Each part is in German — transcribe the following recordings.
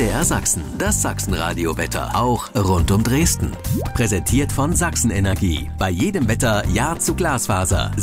MDR Sachsen, das Sachsenradio-Wetter, auch rund um Dresden. Präsentiert von Sachsenenergie. Bei jedem Wetter Ja zu Glasfaser.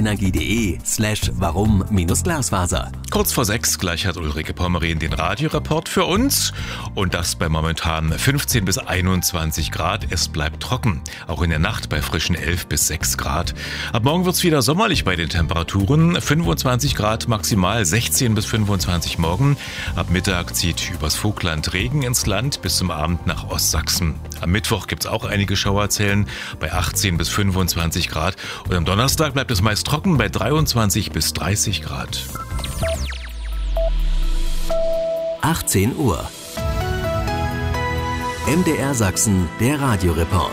sachsenenergie.de/warum-Glasfaser. Kurz vor 6 gleich hat Ulrike Pommerin den Radioreport für uns. Und das bei momentan 15 bis 21 Grad. Es bleibt trocken. Auch in der Nacht bei frischen 11 bis 6 Grad. Ab morgen wird es wieder sommerlich bei den Temperaturen. 25 Grad maximal, 16 bis 25 morgen. Ab Mittag zieht übers Vogtland Regen ins Land bis zum Abend nach Ostsachsen. Am Mittwoch gibt es auch einige Schauerzellen bei 18 bis 25 Grad. Und am Donnerstag bleibt es meist trocken bei 23 bis 30 Grad. 18 Uhr. MDR Sachsen, der Radioreport.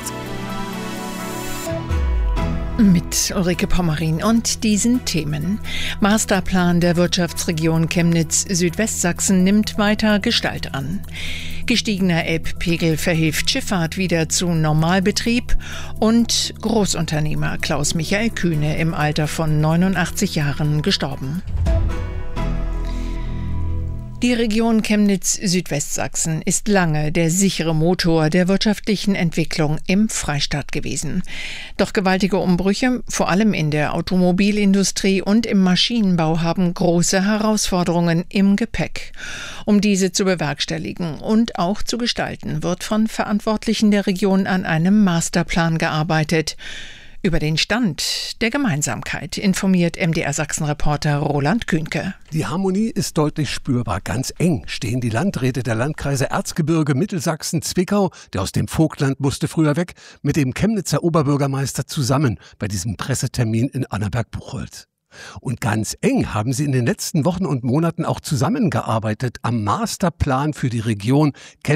Mit Ulrike Pommerin und diesen Themen. Masterplan der Wirtschaftsregion Chemnitz-Südwestsachsen nimmt weiter Gestalt an. Gestiegener Elbpegel verhilft Schifffahrt wieder zu Normalbetrieb und Großunternehmer Klaus Michael Kühne im Alter von 89 Jahren gestorben. Die Region Chemnitz-Südwestsachsen ist lange der sichere Motor der wirtschaftlichen Entwicklung im Freistaat gewesen. Doch gewaltige Umbrüche, vor allem in der Automobilindustrie und im Maschinenbau, haben große Herausforderungen im Gepäck. Um diese zu bewerkstelligen und auch zu gestalten, wird von Verantwortlichen der Region an einem Masterplan gearbeitet. Über den Stand der Gemeinsamkeit informiert MDR-Sachsen-Reporter Roland Kühnke. Die Harmonie ist deutlich spürbar. Ganz eng stehen die Landräte der Landkreise Erzgebirge, Mittelsachsen, Zwickau, der aus dem Vogtland musste früher weg, mit dem Chemnitzer Oberbürgermeister zusammen bei diesem Pressetermin in Annaberg-Buchholz. Und ganz eng haben sie in den letzten Wochen und Monaten auch zusammengearbeitet am Masterplan für die Region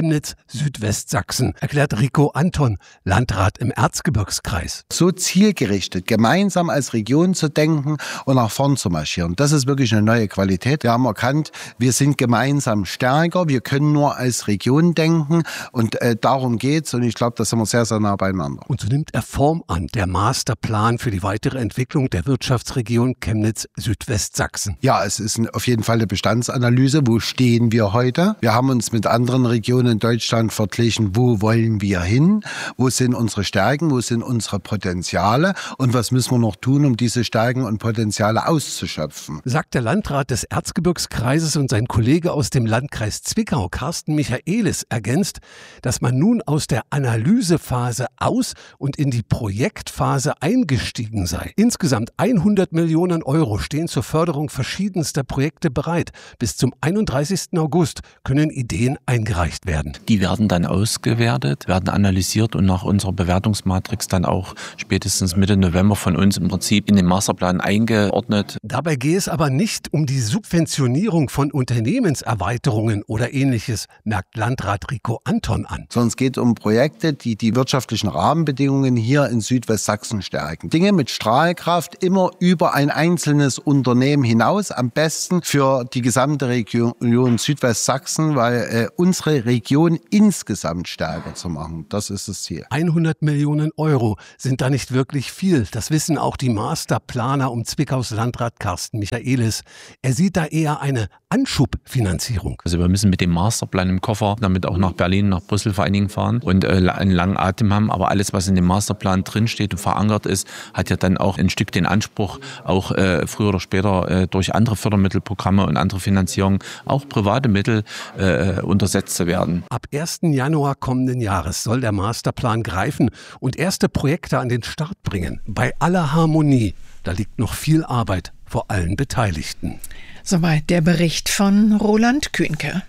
Chemnitz-Südwestsachsen, erklärt Rico Anton, Landrat im Erzgebirgskreis. So zielgerichtet, gemeinsam als Region zu denken und nach vorn zu marschieren, das ist wirklich eine neue Qualität. Wir haben erkannt, wir sind gemeinsam stärker, wir können nur als Region denken und darum geht's und ich glaube, da sind wir sehr, sehr nah beieinander. Und so nimmt er Form an, der Masterplan für die weitere Entwicklung der Wirtschaftsregion Chemnitz-Südwestsachsen. Ja, es ist auf jeden Fall eine Bestandsanalyse. Wo stehen wir heute? Wir haben uns mit anderen Regionen in Deutschland verglichen. Wo wollen wir hin? Wo sind unsere Stärken? Wo sind unsere Potenziale? Und was müssen wir noch tun, um diese Stärken und Potenziale auszuschöpfen? Sagt der Landrat des Erzgebirgskreises und sein Kollege aus dem Landkreis Zwickau, Carsten Michaelis, ergänzt, dass man nun aus der Analysephase aus und in die Projektphase eingestiegen sei. Insgesamt 100 Millionen Euro stehen zur Förderung verschiedenster Projekte bereit. Bis zum 31. August können Ideen eingereicht werden. Die werden dann ausgewertet, werden analysiert und nach unserer Bewertungsmatrix dann auch spätestens Mitte November von uns im Prinzip in den Masterplan eingeordnet. Dabei gehe es aber nicht um die Subventionierung von Unternehmenserweiterungen oder Ähnliches, merkt Landrat Rico Anton an. Sondern es geht um Projekte, die die wirtschaftlichen Rahmenbedingungen hier in Südwestsachsen stärken. Dinge mit Strahlkraft immer über ein einzelnes Unternehmen hinaus, am besten für die gesamte Region Südwestsachsen, weil unsere Region insgesamt stärker zu machen. Das ist das Ziel. 100 Millionen Euro sind da nicht wirklich viel. Das wissen auch die Masterplaner um Zwickaus Landrat Carsten Michaelis. Er sieht da eher eine Anschubfinanzierung. Also wir müssen mit dem Masterplan im Koffer damit auch nach Berlin, nach Brüssel vor allen Dingen fahren und einen langen Atem haben. Aber alles, was in dem Masterplan drinsteht und verankert ist, hat ja dann auch ein Stück den Anspruch, auch früher oder später durch andere Fördermittelprogramme und andere Finanzierungen, auch private Mittel untersetzt zu werden. Ab 1. Januar kommenden Jahres soll der Masterplan greifen und erste Projekte an den Start bringen. Bei aller Harmonie, da liegt noch viel Arbeit vor allen Beteiligten. Soweit der Bericht von Roland Kühnke.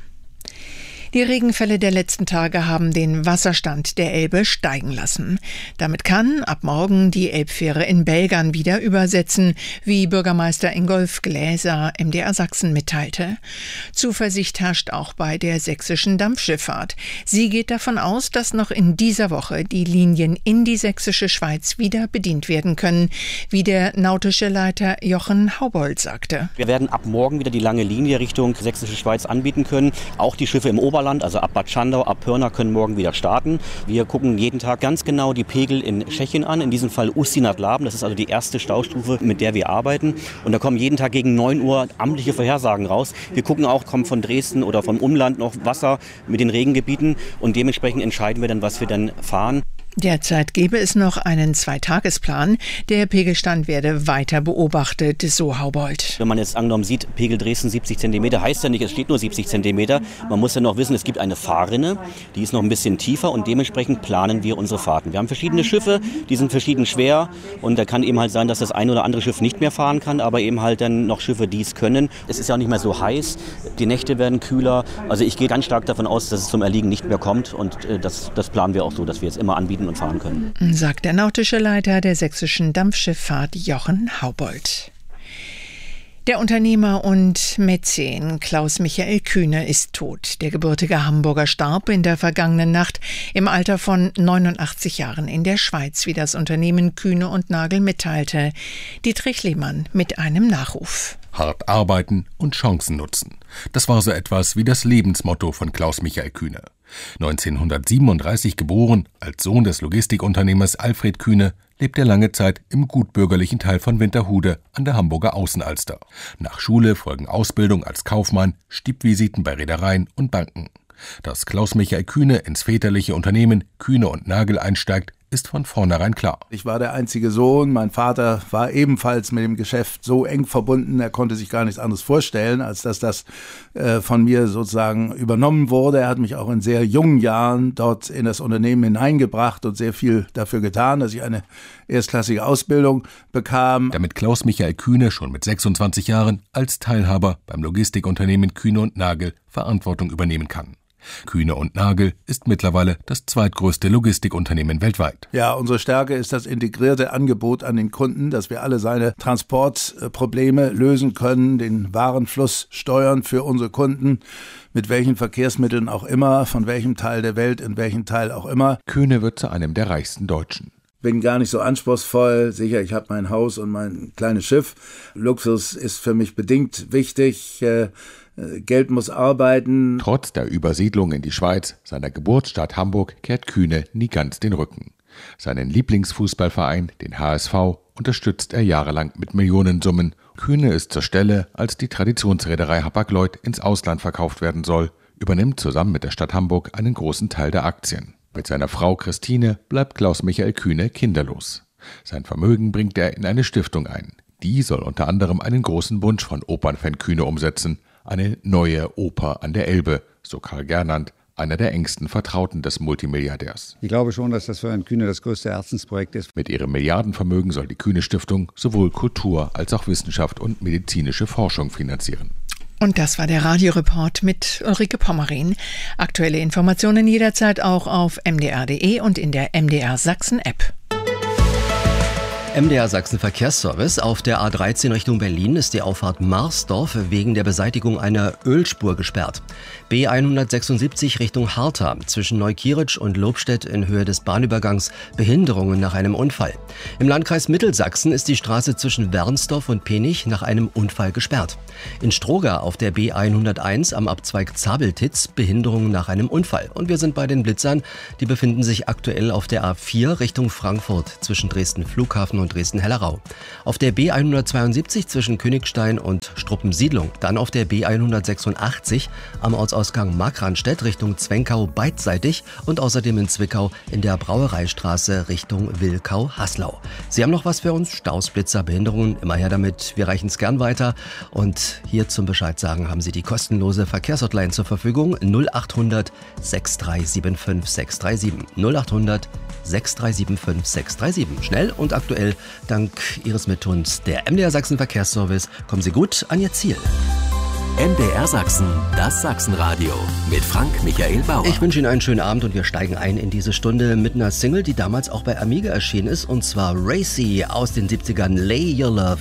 Die Regenfälle der letzten Tage haben den Wasserstand der Elbe steigen lassen. Damit kann ab morgen die Elbfähre in Belgern wieder übersetzen, wie Bürgermeister Ingolf Gläser MDR Sachsen mitteilte. Zuversicht herrscht auch bei der sächsischen Dampfschifffahrt. Sie geht davon aus, dass noch in dieser Woche die Linien in die sächsische Schweiz wieder bedient werden können, wie der nautische Leiter Jochen Haubold sagte. Wir werden ab morgen wieder die lange Linie Richtung sächsische Schweiz anbieten können. Auch die Schiffe im Oberland Oberland, also ab Bad Schandau, ab Pirna können morgen wieder starten. Wir gucken jeden Tag ganz genau die Pegel in Tschechien an, in diesem Fall Ústí-nad-Labem. Das ist also die erste Staustufe, mit der wir arbeiten. Und da kommen jeden Tag gegen 9 Uhr amtliche Vorhersagen raus. Wir gucken auch, kommt von Dresden oder vom Umland noch Wasser mit den Regengebieten. Und dementsprechend entscheiden wir dann, was wir dann fahren. Derzeit gäbe es noch einen 2-Tagesplan. Der Pegelstand werde weiter beobachtet, so Haubold. Wenn man jetzt angenommen sieht, Pegel Dresden 70 cm, heißt ja nicht, es steht nur 70 cm. Man muss ja noch wissen, es gibt eine Fahrrinne, die ist noch ein bisschen tiefer und dementsprechend planen wir unsere Fahrten. Wir haben verschiedene Schiffe, die sind verschieden schwer und da kann eben halt sein, dass das eine oder andere Schiff nicht mehr fahren kann, aber eben halt dann noch Schiffe, die es können. Es ist ja auch nicht mehr so heiß, die Nächte werden kühler. Also ich gehe ganz stark davon aus, dass es zum Erliegen nicht mehr kommt und das planen wir auch so, dass wir jetzt immer anbieten und fahren können. Sagt der nautische Leiter der sächsischen Dampfschifffahrt Jochen Haubold. Der Unternehmer und Mäzen Klaus-Michael Kühne ist tot. Der gebürtige Hamburger starb in der vergangenen Nacht im Alter von 89 Jahren in der Schweiz, wie das Unternehmen Kühne und Nagel mitteilte. Dietrich Lehmann mit einem Nachruf. Hart arbeiten und Chancen nutzen. Das war so etwas wie das Lebensmotto von Klaus-Michael Kühne. 1937 geboren, als Sohn des Logistikunternehmers Alfred Kühne, lebt er lange Zeit im gutbürgerlichen Teil von Winterhude an der Hamburger Außenalster. Nach Schule folgen Ausbildung als Kaufmann, Stippvisiten bei Reedereien und Banken. Dass Klaus-Michael Kühne ins väterliche Unternehmen Kühne und Nagel einsteigt, ist von vornherein klar. Ich war der einzige Sohn, mein Vater war ebenfalls mit dem Geschäft so eng verbunden, er konnte sich gar nichts anderes vorstellen, als dass das von mir sozusagen übernommen wurde. Er hat mich auch in sehr jungen Jahren dort in das Unternehmen hineingebracht und sehr viel dafür getan, dass ich eine erstklassige Ausbildung bekam. Damit Klaus-Michael Kühne schon mit 26 Jahren als Teilhaber beim Logistikunternehmen Kühne und Nagel Verantwortung übernehmen kann. Kühne und Nagel ist mittlerweile das zweitgrößte Logistikunternehmen weltweit. Ja, unsere Stärke ist das integrierte Angebot an den Kunden, dass wir alle seine Transportprobleme lösen können, den Warenfluss steuern für unsere Kunden, mit welchen Verkehrsmitteln auch immer, von welchem Teil der Welt, in welchem Teil auch immer. Kühne wird zu einem der reichsten Deutschen. Bin gar nicht so anspruchsvoll. Sicher, ich habe mein Haus und mein kleines Schiff. Luxus ist für mich bedingt wichtig. Geld muss arbeiten. Trotz der Übersiedlung in die Schweiz, seiner Geburtsstadt Hamburg, kehrt Kühne nie ganz den Rücken. Seinen Lieblingsfußballverein, den HSV, unterstützt er jahrelang mit Millionensummen. Kühne ist zur Stelle, als die Traditionsreederei Hapag-Lloyd ins Ausland verkauft werden soll, übernimmt zusammen mit der Stadt Hamburg einen großen Teil der Aktien. Mit seiner Frau Christine bleibt Klaus-Michael Kühne kinderlos. Sein Vermögen bringt er in eine Stiftung ein. Die soll unter anderem einen großen Wunsch von Opernfan Kühne umsetzen: eine neue Oper an der Elbe, so Karl Gernand, einer der engsten Vertrauten des Multimilliardärs. Ich glaube schon, dass das für Herrn Kühne das größte Herzensprojekt ist. Mit ihrem Milliardenvermögen soll die Kühne-Stiftung sowohl Kultur als auch Wissenschaft und medizinische Forschung finanzieren. Und das war der Radioreport mit Ulrike Pommerin. Aktuelle Informationen jederzeit auch auf mdr.de und in der MDR Sachsen App. MDR Sachsen Verkehrsservice. Auf der A13 Richtung Berlin ist die Auffahrt Marsdorf wegen der Beseitigung einer Ölspur gesperrt. B176 Richtung Harta zwischen Neukirch und Lobstedt in Höhe des Bahnübergangs Behinderungen nach einem Unfall. Im Landkreis Mittelsachsen ist die Straße zwischen Wernsdorf und Penich nach einem Unfall gesperrt. In Stroga auf der B101 am Abzweig Zabeltitz Behinderungen nach einem Unfall. Und wir sind bei den Blitzern. Die befinden sich aktuell auf der A4 Richtung Frankfurt zwischen Dresden Flughafen und Dresden-Hellerau. Auf der B172 zwischen Königstein und Struppensiedlung. Dann auf der B186 am Ortsausgang Markranstädt Richtung Zwenkau beidseitig und außerdem in Zwickau in der Brauereistraße Richtung Wilkau-Haslau. Sie haben noch was für uns? Staus, Blitzer, Behinderungen? Immer her damit. Wir reichen es gern weiter. Und hier zum Bescheid sagen haben Sie die kostenlose Verkehrshotline zur Verfügung. 0800 6375 637. 0800 6375 637. Schnell und aktuell dank Ihres Mittuns der MDR Sachsen Verkehrsservice. Kommen Sie gut an Ihr Ziel. MDR Sachsen, das Sachsenradio mit Frank Michael Bauer. Ich wünsche Ihnen einen schönen Abend und wir steigen ein in diese Stunde mit einer Single, die damals auch bei Amiga erschienen ist, und zwar Racy aus den 70ern, Lay Your Love